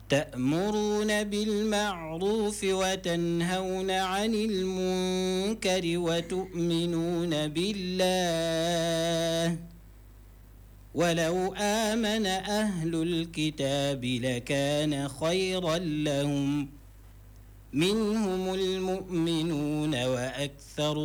تأمرون بالمعروف وتنهون عن المنكر وتؤمنون بالله ولو آمن أهل الكتاب لكان خيرا لهم منهم المؤمنون وأكثر